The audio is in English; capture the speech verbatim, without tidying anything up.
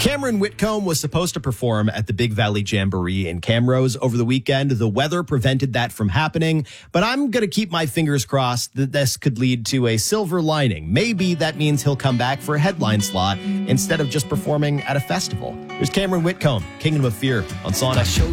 Cameron Whitcomb was supposed to perform at the Big Valley Jamboree in Camrose over the weekend. The weather prevented that from happening, but I'm going to keep my fingers crossed that this could lead to a silver lining. Maybe that means he'll come back for a headline slot instead of just performing at a festival. There's Cameron Whitcomb, Kingdom of Fear on Sonic.